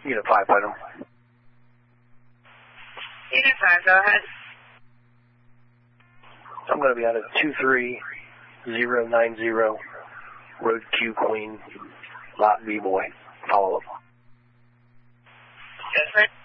Unit 5, final. Unit 5, go ahead. I'm going to be out at 23090 Road Q Queen, Lot B Boy. Follow up. Yes, sir.